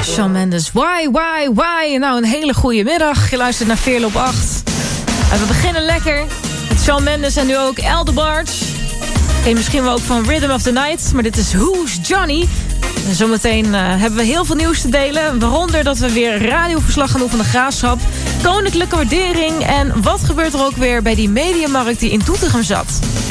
Shawn Mendes. Why? Nou, een hele goede middag. Je luistert naar Veerle op 8. En we beginnen lekker met Shawn Mendes en nu ook Eldebarge. Ken je misschien wel ook van Rhythm of the Night. Maar dit is Who's Johnny. En zometeen hebben we heel veel nieuws te delen. Waaronder dat we weer radioverslag gaan doen van de Graafschap. Koninklijke waardering. En wat gebeurt er ook weer bij die mediamarkt die in Doetinchem zat?